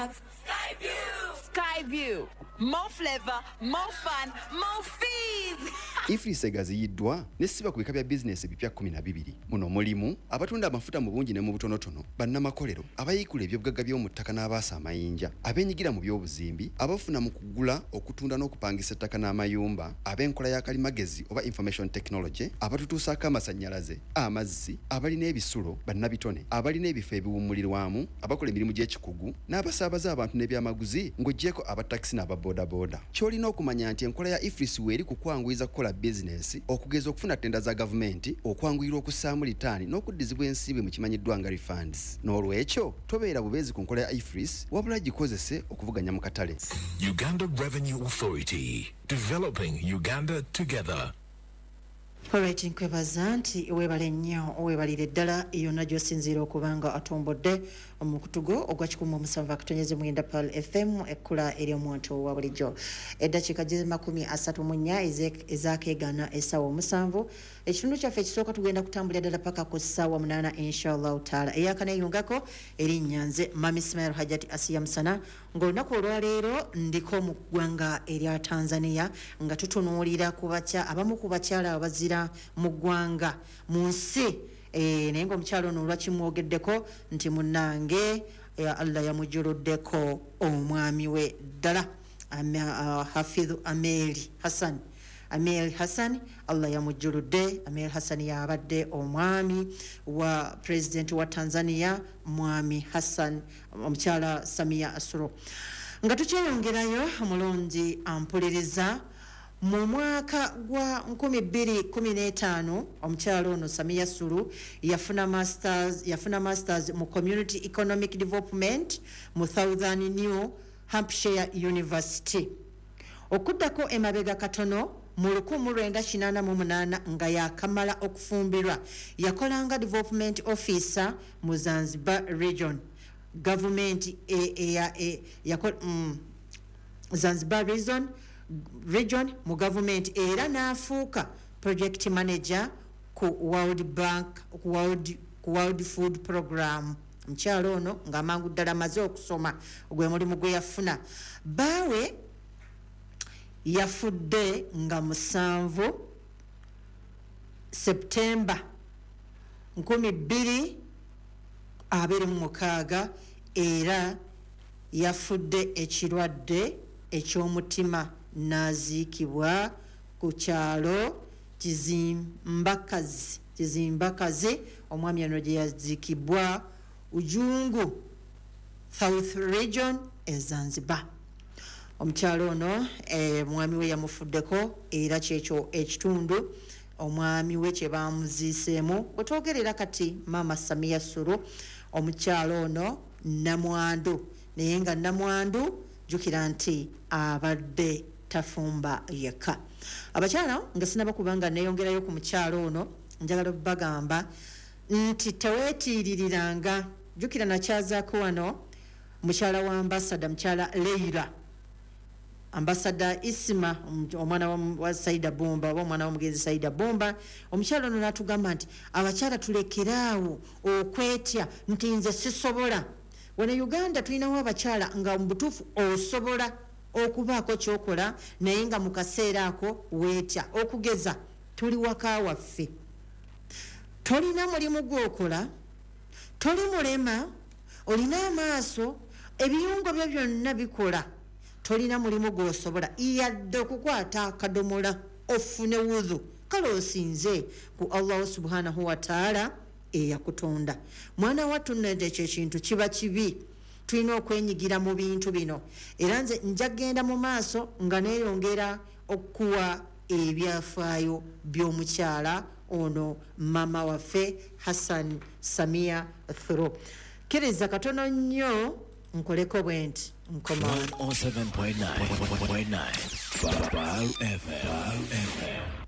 Skyview. More flavor, more fun, more fees. Ifris egaziyiddwa nesiba ku bika bya bizinesi ebipya 12 muno mulimu abatunda amafuta mu bungi ne mu butonotono bannamakolero abayikula ebyobugagga by'omu ttaka n'abaasa amayinja abenyigira mu by'obuzimbi abafuna mu kugula okutunda n'okupangisa ettaka n'amayumba ab'enkola ya kalimagezi oba information technology abatutuusaako amasannyalaze amazzi abalina ebisulo bannabitone abalina ebifo ebiwummulirwamu abakola emirimu gy'ekikugu n'abasaabaza abantu n'ebyamaguzi ng'oggyeko abatakisi n'ababoodabooda ky'olina okumanya nti enkola ya Ifris weeri kukwanguyiza kukola bizinesi okugeza okufuna ttenda za gavumenti okwanguyirwa okussaamu litaani n'okuddizibwa ensimbi mu kimanyiddwa nga refunds n'olwekyo tobeera bubeezi ku nkola ya Ifris wabula gikozese okuvuganya mu katale. Uganda Revenue Authority, developing Uganda together. Alright, nkwebaza nti weebale nnyo weebalire ddala yonna gy'osinziira okubanga atombodde omukutugo ogwa 107.9 Pearl FM ekkula ery'omuntu wa bulijjo. Eddakiika 34 ezaakeegana essaawa 7 ekitundu kyaffe ekisooka tugenda kutambulira ddala paka ku ssaawa 8 inshallah taala. Eyakaneeyungako erinnya nze Mami Ismail Hajati Asiya Musana ng'olunaku olwaleero ndiko mu ggwanga erya Tanzania nga tutunuulira abamu ku bakyala abazira mu ggwanga mu nsi naye ng'omukyalo ono olwakimwogeddeko nti munnange Allah yamujjuluddeko omwami we ddala Hafidhu Amel Hassan Allah yamujjuludde. Amel Hassan yabadde omwami wa president wa Tanzania mwami Hassan omukyala Samia Suluhu. Nga tukyeyongerayo omulungi ampuliriza mu mwaka gwa 2015 omukyalo ono Samia Suluhu yafuna masters mu community economic development mu Southern New Hampshire University. Okuddako emabega katono mu 1988 nga yakamala okufumbirwa yakolanga development officer mu Zanzibar region government Zanzibar region mu government era n'afuuka project manager ku World Bank World Food Program. Mukyalo ono ng'amangu ddala amaze okusoma gwe mulimu gwe yafuna. Baawe yafudde nga 7 September 2026 era yafudde ekirwadde eky'omutima n'aziikibwa ku kyalo Kizimbakazi omwami ono gye yaziikibwa Ujungu South Region e Zanzibar. Omukyalo ono omwami we yamufuddeko era kyekyo ekitundu omwami we kye bamuziiseemu otwogerera kati Mama Samia Suluhu omukyalo ono namwandu naye nga namwandu jukira nti abadde tafumba yekka. Abakyala nga sinaba kubanga neeyongerayo ku mukyalo ono njagala bagamba nti teweetiiririranga jukira nakyazaako wano mukyala wa ambasada mukyala Leila ambasada Isima omwana wa Saida Bomba oba omwana w'omugenzi Saida Bomba omukyala ono n'atugamba nti abakyala tulekeraawo okwetya nti nze sisobola. Wano Uganda tulinawo abakyala nga mu butuufu osobola okubaako kyokola naye nga mu kaseera ako weetya. Okugeza tuli waka waffe tolina mulimu gw'okola toli mulema olina amaaso ebiyungo byo byonna bikola tolina mulimu gw'osobola yadde okukwata akadomola ofune wudhu kale osinze ku Allah subhanahu wa ta'ala eyakutonda. Mwana wattu nende ekyo ekintu kiba kibi tulina okwenyigira mu bintu bino era nze njagenda mu maaso nga neeyongera okuwa ebyafaayo by'omukyala ono mama waffe Hassan Samia Suluhu. Kiriza katono nnyo nkoleko bwe nti nkoma 107.9 Pearl FM.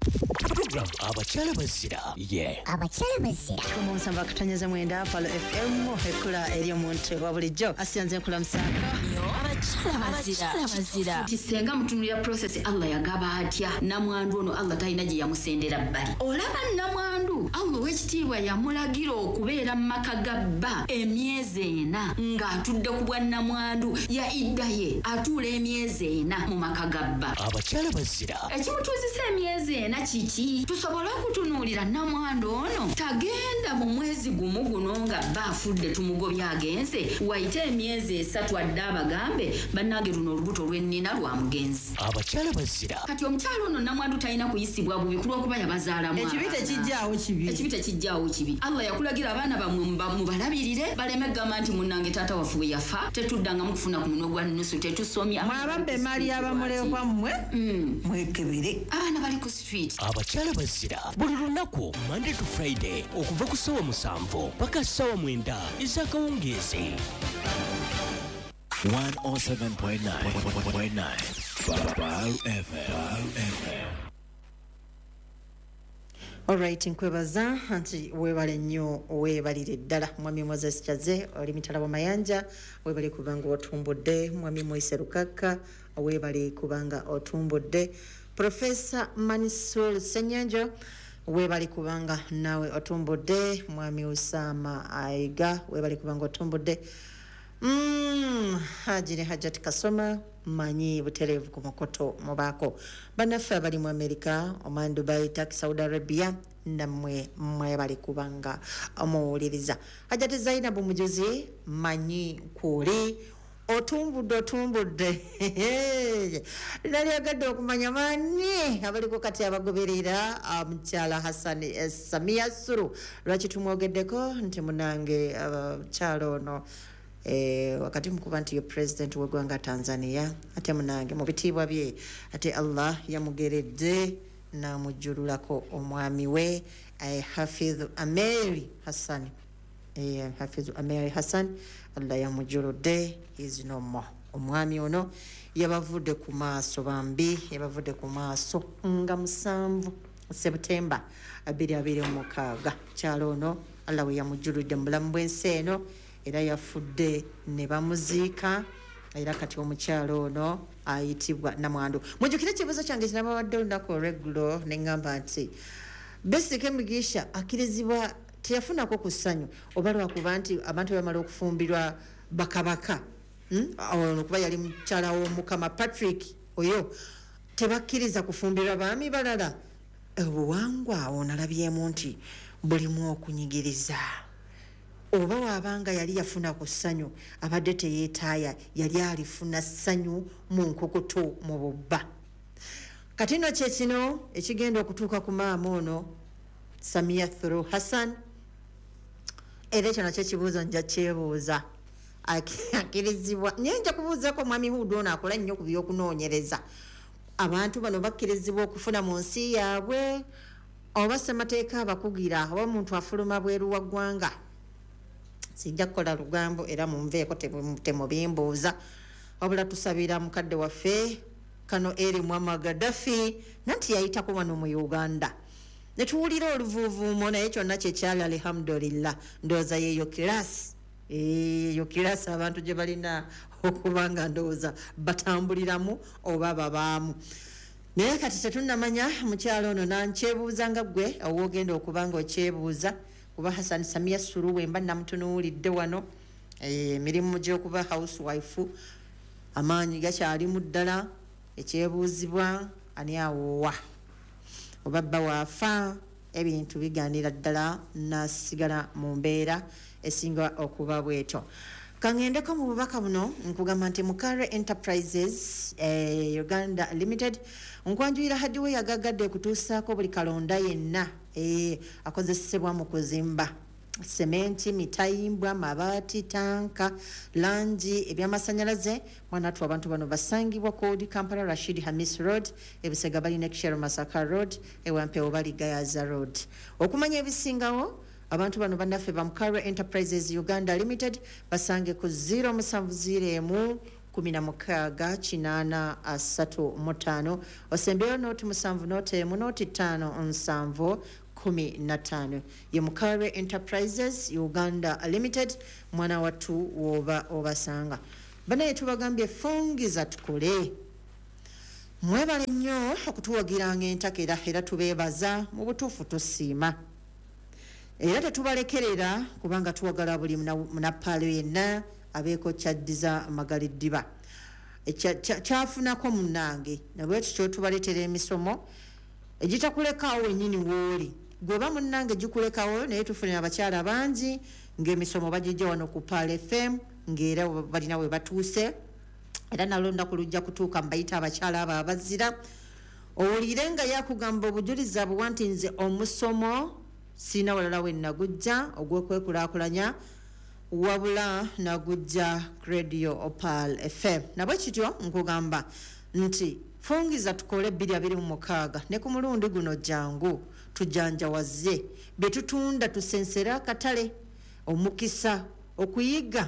Program abakyala bazira. Abakyala bazira. Omusamba akatonyeza mwenda Palo FM ekula eri omuntu wa bulijjo asiyanze nkula musaka. Abakyala bazira. Kisenga mutunulira process Allah yagaba atya namwandu ono Allah talina gye yamusendera bbali. Olaba namwandu Allah w'ekitiibwa yamulagira okubeera mu maka gabba emyezi 4 ng'atudde ku bwa namwandu ya iddaye atuula emyezi 4 mu maka gabba. Abakyala bazira. Ekimutuuzisa emyezi 4 kiki? Tusobola okutunuulira namwandu ono tagenda mu mwezi gumu guno nga baafudde tumugobya agenze wayite emyezi 3 adde abagambe bannange luno olubuto lw'ennina lwa mugenzi. Abakyala bazira. Kati omukyalo ono namwandu talina kuyisibwa bubi ku lw'okuba yabazaalamu. Ekibi tekijjaawo kibi. Allah yakulagira abaana bammwe mubalabirire baleme gamba nti munnange taata waffe bwe yafa tetuddangamu kufuna ku muno gwa nusu tetusomya. Mwababbe emaali y'abamulekwa mmwe mwekebere. Abaana bali ku street. Abakyala bazira. Buli lunaku Monday to Friday okuva ku ssaawa 7 paka ssaawa 9 ez'akawungeezi. 107.9 Baal FM. Alright, nkwebaza nti weebale nnyo weebalire ddala mwami Moses Kyaze oli Mitalabo Mayanja weebale kubanga otumbudde mwami Moise Rukaka weebale kubanga otumbudde Professor Manisol Senyanjo weebale kubanga nawe otumbudde mwami Usama Aiga weebale kubanga otumbudde Hajiri Hajat Kasoma manyi buterevu ku mukoto mubako bannaffe abali mu America Oman Dubai Turkey Saudi Arabia namwe mwebali kubanga omuwuliriza Hajati Zainabu Mujuzi manyi kuli otumbudde nali agadde okumanya mani abaliko kati abagoberera omukyala Hassan Samia Suru lwaki tumwogeddeko nti munange abakyala ono wakati mkuba nti yo president w'eggwanga Tanzania ate munange mu bitiibwa bye ate Allah yamugeredde namujjululako omwami we Hafidh Ameri Hassan Hafidh Ameri Hassan Allah yamujjuludde is no more. Omwami ono yabavudde ku maaso bambi yabavudde ku maaso nga 7 September 2026 kyalo ono Allah we yamujjuludde mu bulamu bw'ensi eno era yafudde ne bamuziika era kati omukyalo ono ayitibwa namwandu. Mujjukire ekibuuzo kyange kinabawadde olunaku olw'eggulo ne ngamba nti Besigye Mugisha akirizibwa teyafunako ku ssanyu oba lwakuba nti abantu bamala okufumbirwa bakabaka ono kuba yali mukyala w'omukama Patrick oyo tebakkiriza kufumbirwa baami balala obuwangwa onalabyemu nti bulimu okunyigiriza oba wabanga yali yafuna ku ssanyu abadde teyeetaaya yali alifuna ssanyu mu nkokoto mu bubba. Kati nno kyekino ekigenda okutuuka ku maama ono Samia Suluhu Hassan era ekyo nakyo ekibuuzo nja kyebuuza akirizibwa naye nja kubuuzako mwami Hudu ono akola nnyo ku by'okunoonyereza abantu bano bakkirizibwa okufuna mu nsi yaabwe oba ssemateeka abakugira oba omuntu afuluma bweru wa ggwanga sijja kukola lugambo era munveeko temubimbuuza wabula tusabira mukadde waffe kano eri Muammar Gaddafi nanti yayitako wano mu Uganda netuwulira oluvuuvuumo naye kyonna kyekyali alhamdulillah ndowooza yeyo kirasi eyo kirasi abantu gye balina okuba nga ndowooza batambuliramu oba babaamu naye kati tetunnamanya mukyalo ono nankyebuuza nga ggwe owoogenda okuba nga okyebuuza kuba Hassan Samia Suluhu wemba namutunuulidde wano emirimu gy'okuba housewife amaanyi gakyalimu ddala ekyebuuzibwa ani awoowa oba bba waafa ebintu bigaanira ddala nasigala mu mbeera esinga okuba bwetyo. Kangendeko mu bubaka buno nkugamba nti Mukare Enterprises Uganda Limited nkwanjuyira hadiwe yagagadde kutuusaako buli kalonda yenna akozesebwa mu kuzimba sementi, mitayimbwa, mabaati, tanka, langi, ebyamasannyalaze mwanatu abantu bano basangibwa Kodi Kampala Rashid Hamis Road, Ebisega bali Nekishero Masaka Road, Ewampewo bali Gayaza Road. Okumanya ebisingawo abantu bano bannaffe ba Mukare Enterprises Uganda Limited basange ku 070 16-835 osembeyo noti 7 noti 1 noti 5 7 ye Mukare Enterprises Uganda Limited mwana watu woba obasanga banaye tubagambye fungiza tukole mwebale nnyo okutuwagiranga entakera era tubeebaza mu butuufu tusiima era tetubalekerera kubanga tuwagala buli munappalo yenna abeeko kyaddiza magaliddiba kyafunako munnange nabwe kityo tubaleetera emisomo egitakulekawo wennyini wooli gweba munnange gikulekawo naye tufunira abakyala bangi ng'emisomo bagijja wano ku Pal FM ng'era balina we batuuse era nalonda ku lujja kutuuka mbayita abakyala abo abazira owulire nga yakugamba obujulizi abuwa nti nze omusomo sina walala we nagujja ogw'okwekulaakulanya wabula nagujja Radio Pal FM nabwe kityo nkugamba nti fungiza tukole 2026 ne ku mulundi guno jangu tujanjawaze betutunda tusensera katale omukisa okuyiga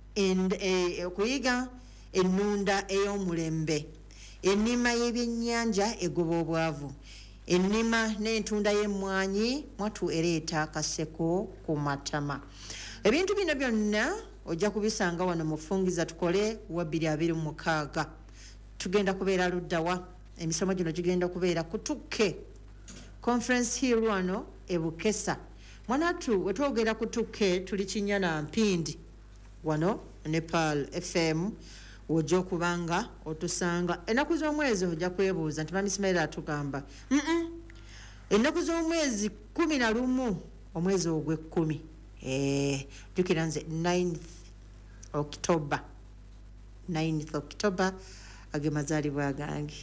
ennunda ey'omulembe ennima y'ebyennyanja egoba obwavu ennima n'entunda y'emmwanyi mwatu ereeta kaseko ku matama ebintu bino byonna ojja kubisanga wano mufungiza tukole wa 2026 tugenda kubeera luddawa emisomo gino gigenda kubeera kutukke Conference Hill wano ebukesa mwanatu wetwogera kutukke tuli Kinyana Mpindi wano Nepal FM wojja okubanga otusanga ennaku z'omwezi ojja kwebuuza nti Mami Ismail atugamba ennaku z'omwezi 11 omwezi ogw'ekkumi jukira nze 9th October age mazaalibwa gange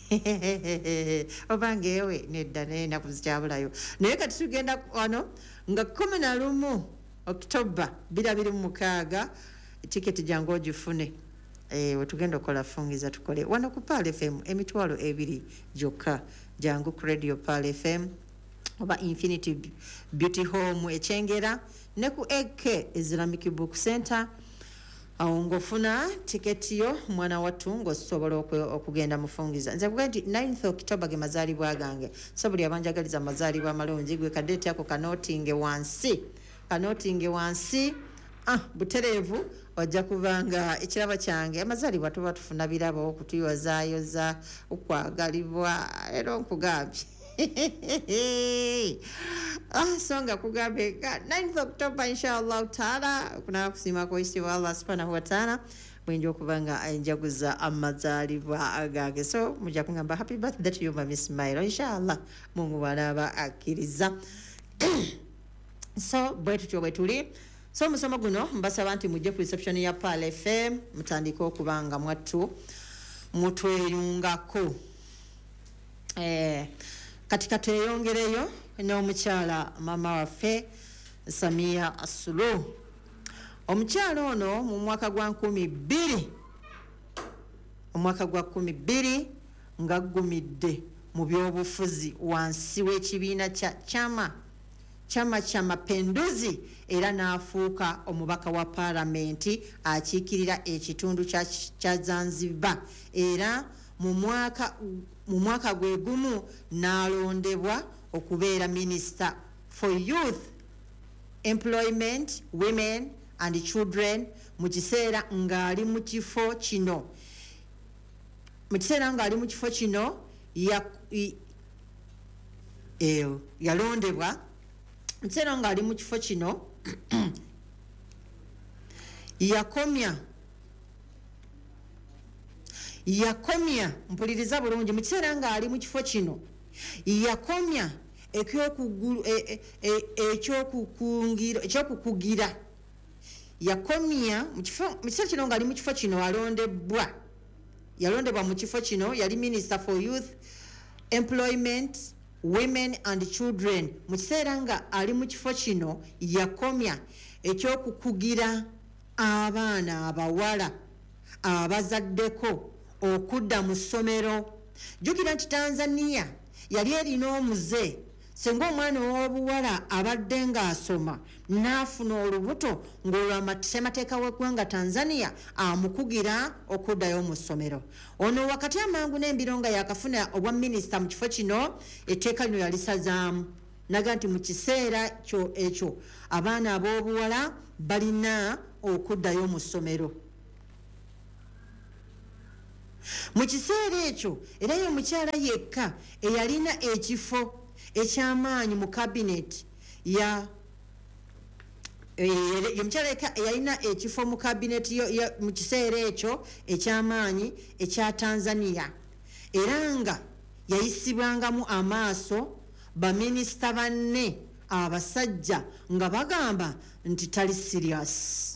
obange ewe nedda n'ennaku zikyabulayo naye kati tugenda wano nga 11 October 2026 tiketi jangu ogifune wetugenda okukola fungiza tukole wano ku Pal FM emitwalo 2 gyokka jangu ku Radio Pal FM oba Infinity Beauty Home ekyengera ne ku AK Islamic Book Center awo ngofuna tiketi yo mwana watu ng'osobola okugenda mufungiza nze kuga nti 9th October ge mazaalibwa gange sabuli abanjagaliza amazaalibwa amalungi gwe kadeti ako kanotinge wansi butereevu ojja kubanga ekirabo kyange amazaalibwa tuba tufuna birabo okutuyozaayoza okwagalibwa era nkugambye songa kugambe 9th October inshallah taala kuna kusima kwa isi wa Allah subhanahu wa ta'ala mwenjo kubanga enjaguza amazaalibwa agage so mujja kungamba happy birthday to you Mami Ismail inshallah Mungu wanaba akiriza so bwetu bwetuli so musomo guno mbasaba nti mujje ku reception ya Pal FM mutandika okubanga mutweyungako katika tweyongereyo n'omukyala mama waffe Samia Suluhu omukyala ono mu mwaka gwa 12 nga gumidde mu byobufuzi wansi w'ekibiina kya chama cha Mapinduzi era n'afuuka omubaka wa palamenti akiikirira ekitundu kya Zanzibar era mu mwaka gwe gumu n'alondebwa okubeera Minister for Youth, Employment, Women and Children mu kiseera ng'ali mu kifo kino yalondebwa mtsera ng'ali mu kifo kino yakomya mpuliriza bulungi mu kiseera ng'ali mu kifo kino yakomya ekyokukugira yakomya mu kiseera kino ng'ali mu kifo kino yalondebwa mu kifo kino yali Minister for Youth, Employment, Women and Children mu kiseera nga ali mu kifo kino yakomya ekyokukugira abaana abawala abazaddeko okudda mu ssomero. Jjukira nti Tanzania yali erina omuze senga omwana ow'obuwala abadde ng'asoma n'afuna olubuto ng'olwamateeka w'eggwanga Tanzania amukugira okuddayo mu ssomero. Ono wakati amangu n'embiro nga yakafuna obwa minisita mu kifo kino, etteeka lino yalisazaamu naga nti mu kiseera ekyo abaana ab'obuwala balina okuddayo mu ssomero. Mu kiseera ekyo era ye omukyala yekka eyalina ekifo ekyamaanyi mu kabineti omukyala yekka eyalina ekifo mu kabineti mu kiseera ekyo ekyamaanyi ekya Tanzania, era nga yayisibwangamu amaaso baminisita banne abasajja nga bagamba nti tali serious.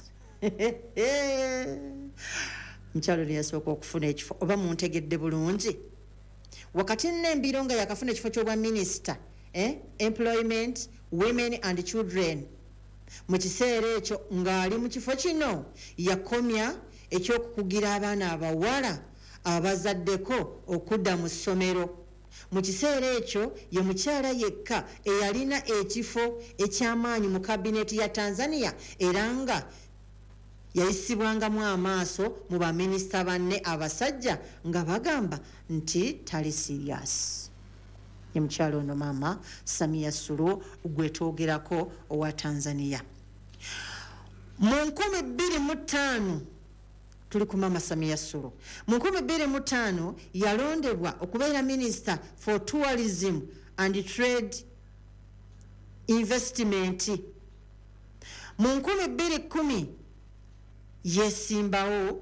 Mukyalo yasooka okufuna ekifo, oba muntegedde bulungi. Wakati n'embiro nga yakafuna ekifo ky'obwa minisita employment, women and children, mu kiseera ekyo ng'ali mu kifo kino yakomya ekyokukugira abaana abawala abazaddeko okudda mu ssomero. Mu kiseera ekyo ye mukyala yekka eyalina ekifo ekyamaanyi mu kabineti ya Tanzania, era nga yayisibwangamu amaaso mu baminisita banne abasajja nga bagamba nti tali serious. Ye mukyalo ono Maama Samia Suluhu gwetwogerako owa Tanzania. Mu 2005 tuli ku Maama Samia Suluhu. Mu 2005 yalondebwa okubeera Minister for Tourism and Trade Investment. Mu 2010 yesimbawo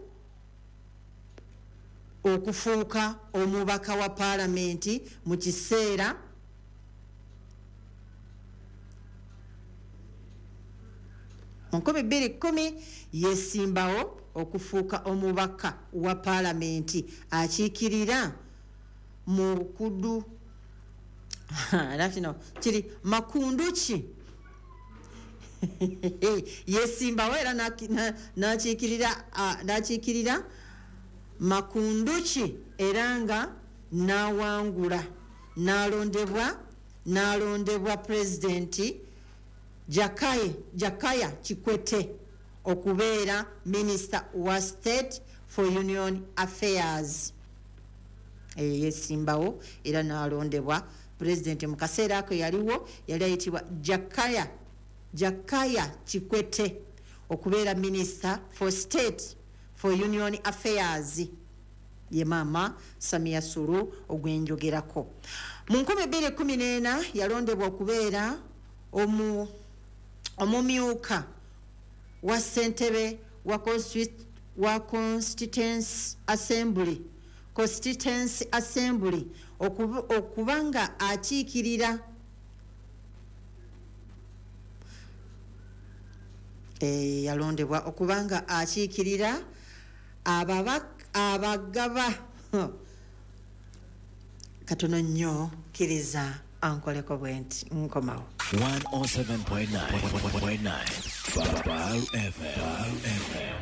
okufuuka omubaka wa paalamenti mu kiseera mu 2010 yesimbawo okufuuka omubaka wa paalamenti akiikirira mu kudu kiri Makunduchi. Yesimbawo era n'akiikirira Makunduchi era nga n'awangula n'alondebwa Pulezidenti Jakaya Kikwete okubeera Minister wa State for Union Affairs. Yesimbawo era n'alondebwa Pulezidenti mu kaseera ako yali ayitibwa Jakaya Kikwete okubeera Minister for State for Union Affairs. Ye Maama Samia Suluhu ogwenjogerako. Mu 2014 yalondebwa okubeera omumyuka wa ssentebe wa Constituency Assembly okubanga akiikirira yalondebwa okubanga akiikirira abagaba katono nnyo kiriza ankoleko bwenti nkomawo 107.9 Baal FM.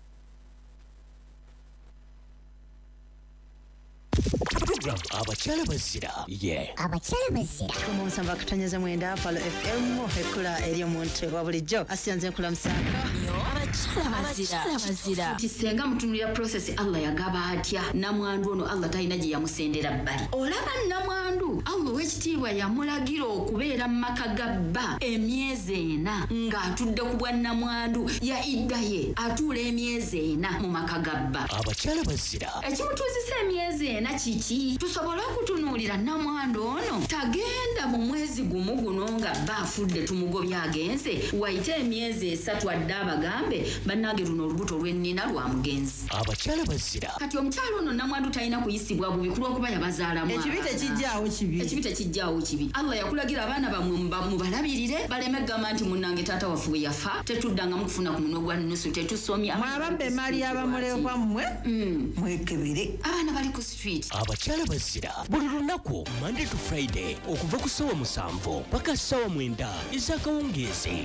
Program abakyala bazira omusamba akutonnyeza mwenda Baal FM ekkula eri omuntu wa bulijjo asiyanze nkulamusanga abakyala bazira kisenga mutunulira process Allah yagaba atya namwandu ono Allah talina gye yamusendera bbali olaba namwandu Allah ow'ekitiibwa yamulagira okubeera mu maka ga bba emyezi 4 ng'atudde ku bwa namwandu ya idda ye atuula emyezi 4 mu maka ga bba abakyala bazira ekimutuuzisa emyezi 4 kiki tusobole okutunuulira namwandu ono tagenda mu mwezi gumu guno nga bba afudde tumugobya agenze wayite emyezi 3 adde abagambe bannange luno olubuto lw'ennina lwa mugenzi abakyala bazira kati omukyalo ono namwandu talina kuyisibwa bubi kulw'okuba yabazaalamu ekibi tekijjaawo kibi Allah yakulagira abaana bammwe mubalabirire baleme gamba nti munnange taata waffe bwe yafa tetuddanga mukufuna ku muno gwa nusu tetusomya mwababba emaali y'abamulekwa mmwe mwekebere abaana bali ku street abakyala bazira buli lunaku Monday to Friday okuva ku ssaawa 7 paka ssaawa 9 ez'akawungeezi.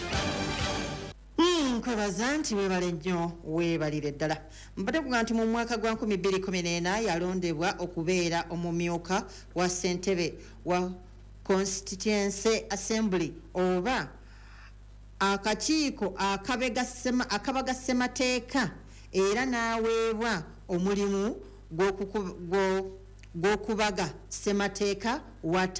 Nkwebaza nti weebale nnyo weebalire ddala mbadde kuga nti mu mwaka gwa 2014 yalondebwa okubeera omumyuka wa ssentebe wa constituency assembly oba akakiiko akabaga ssemateeka era n'aweebwa omulimu gw'okubaga ssemateeka wa